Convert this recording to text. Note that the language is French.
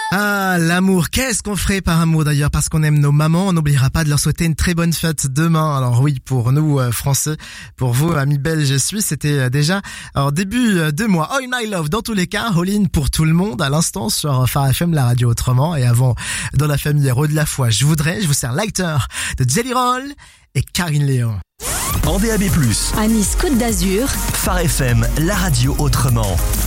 Ah, l'amour, qu'est-ce qu'on ferait par amour d'ailleurs, parce qu'on aime nos mamans, on n'oubliera pas de leur souhaiter une très bonne fête demain. Alors oui, pour nous Français, pour vous amis belges et suisses, c'était déjà début de mois. Oh my love, dans tous les cas, all-in pour tout le monde à l'instant sur Phare FM, la radio autrement. Et avant, dans la famille Héros de la foi, je vous sers Lighter de Jelly Roll et Karine Léon. En DAB+, à Nice Côte d'Azur, Phare FM, la radio autrement.